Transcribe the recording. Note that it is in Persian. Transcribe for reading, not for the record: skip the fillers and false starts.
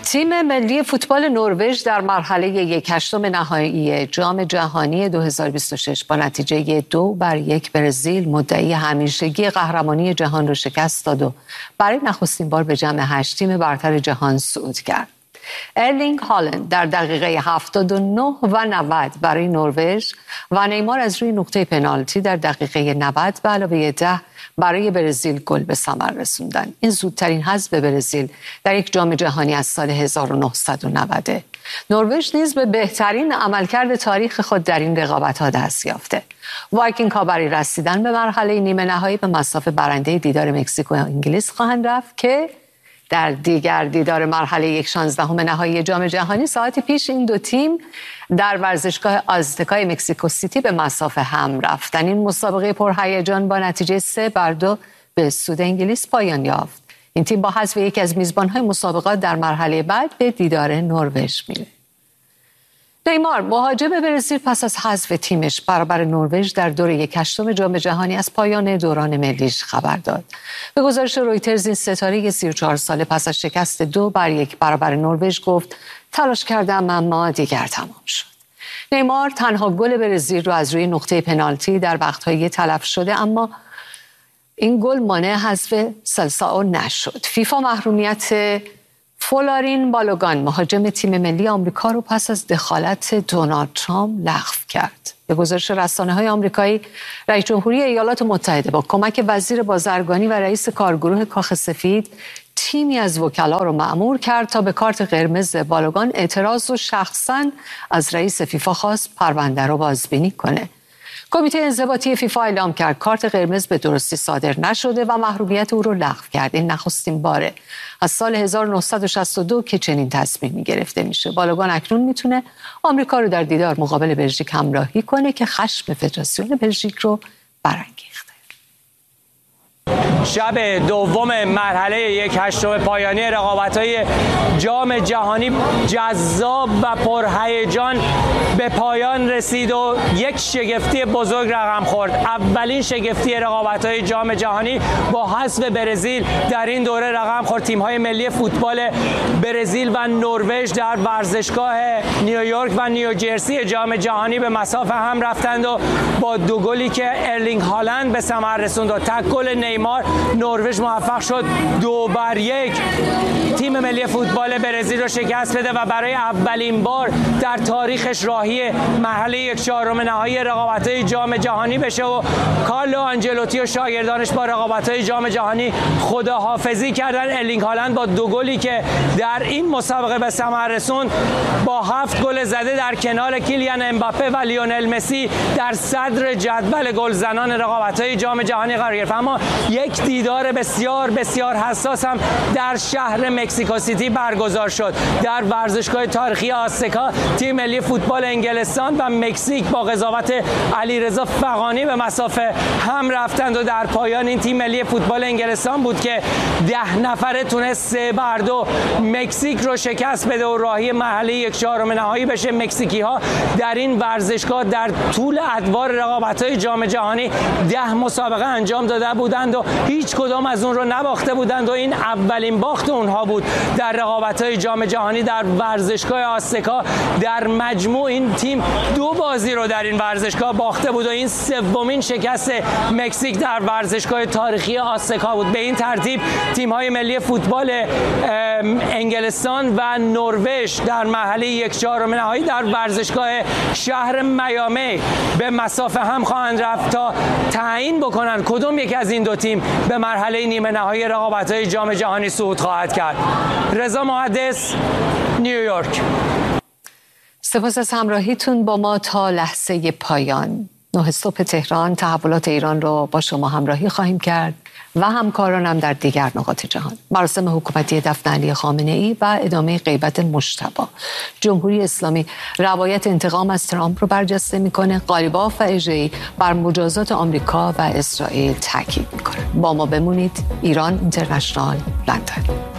تیم ملی فوتبال نروژ در مرحله 1/8 نهایی جام جهانی 2026 با نتیجه 2-1 برزیل مدعی همیشگی قهرمانی جهان را شکست داد و برای نخستین بار به جمع 8 تیم برتر جهان صعود کرد. ارلینگ هالند در دقیقه 79 و 90 برای نروژ و نیمار از روی نقطه پنالتی در دقیقه 90 به علاوه 10 برای برزیل گل به ثمر رسوندند. این زودترین حذف برزیل در یک جام جهانی از سال 1990. نروژ نیز به بهترین عملکرد تاریخ خود در این رقابت‌ها دست یافته. وایکینگ‌ها برای رسیدن به مرحله نیمه نهایی به مصاف برنده دیدار مکزیک و انگلیس خواهند رفت که در دیگر دیدار مرحله 1/16 نهایی جام جهانی ساعتی پیش این دو تیم در ورزشگاه آزتکای مکزیکو سیتی به مصاف هم رفتند. این مسابقه پرهیجان با نتیجه 3-2 به سود انگلیس پایان یافت. این تیم با حذف یکی از میزبان‌های مسابقات در مرحله بعد به دیدار نروژ میره. نیمار مهاجم برزیل پس از حذف تیمش برابر نروژ در دور 1/8 جام جهانی از پایان دوران ملیش خبر داد. به گزارش رویترز این ستاره 34 ساله پس از شکست 2-1 برابر نروژ گفت تلاش کردم اما دیگر تمام شد. نیمار تنها گل برزیل رو از روی نقطه پنالتی در وقت‌های تلف شده، اما این گل مانع حذف سلسائو نشد. فیفا محرومیت فولارین بالوگان مهاجم تیم ملی آمریکا رو پس از دخالت دونالد ترامپ لغو کرد. به گزارش رسانه‌های آمریکایی، رئیس جمهوری ایالات متحده با کمک وزیر بازرگانی و رئیس کارگروه کاخ سفید تیمی از وکلا رو مأمور کرد تا به کارت قرمز بالوگان اعتراض و شخصاً از رئیس فیفا خواست پرونده رو بازبینی کنه. کمیته انضباطی فیفا اعلام کرد کارت قرمز به درستی صادر نشده و محرومیت او را لغو کرد. این نخستین باره از سال 1962 که چنین تصمیمی گرفته میشه. بالوگان اکنون میتونه آمریکا رو در دیدار مقابل بلژیک همراهی کنه که خشم فدراسیون بلژیک رو برانگیخته. شب دوم مرحله 1/8 پایانی رقابت‌های جام جهانی جذاب و پرهیجان به پایان رسید و یک شگفتی بزرگ رقم خورد. اولین شگفتی رقابت‌های جام جهانی با حذف برزیل در این دوره رقم خورد. تیم‌های ملی فوتبال برزیل و نروژ در ورزشگاه نیویورک و نیوجرسی جام جهانی به مصاف هم رفتند و با دو گلی که ارلینگ هالند به ثمر رسوند و تک گل نیمار نروژ موفق شد 2-1 تیم ملی فوتبال برزیل رو شکست بده و برای اولین بار در تاریخش راهی مرحله 1/4 نهایی رقابت‌های جام جهانی بشه و کارلو آنجلوتی و شاگردانش با رقابت‌های جام جهانی خداحافظی کردن. ارلینگ هالند با دو گلی که در این مسابقه به ثمر رسوند با 7 گل زده در کنار کیلیان امباپه و لیونل مسی در صدر جدول گلزنان رقابت‌های جام جهانی قرار گرفت. اما یک دیدار بسیار بسیار حساس هم در شهر مکزیکو سیتی برگزار شد. در ورزشگاه تاریخی آزتکا تیم ملی فوتبال انگلستان و مکزیک با قضاوت علیرضا فغانی به مسافه هم رفتند و در پایان این تیم ملی فوتبال انگلستان بود که 10 نفره تونست 3-2 مکزیک رو شکست بده و راهی مرحله 1/4 نهایی بشه. مکزیکی ها در این ورزشگاه در طول ادوار رقابت‌های جام جهانی 10 مسابقه انجام داده بودند و هیچ کدام از اون رو نباخته بودند و این اولین باخت اونها بود در رقابت‌های جام جهانی در ورزشگاه آزتکا. در مجموع این تیم 2 بازی رو در این ورزشگاه باخته بود و این سومین شکست مکزیک در ورزشگاه تاریخی آزتکا بود. به این ترتیب تیم‌های ملی فوتبال انگلستان و نروژ در مرحله 1/4 نهایی در ورزشگاه شهر میامی به مصاف هم خواهند رفت تا تعیین بکنن کدوم یک از این دو تیم به مرحله نیمه نهایی رقابت‌های جام جهانی صعود خواهد کرد. رضا محدث، نیویورک. سپاس از همراهیتون با ما تا لحظه پایان. 9 صبح تهران تحولات ایران رو با شما همراهی خواهیم کرد و همکارانم در دیگر نقاط جهان. مراسم حکومتی دفن علی خامنه‌ای و ادامه غیبت مجتبی. جمهوری اسلامی روایت انتقام از ترامپ رو برجسته میکنه. قالیباف و اژه‌ای بر مجازات آمریکا و اسرائیل تاکید میکنه. با ما بمونید. ایران اینترنشنال، لندن.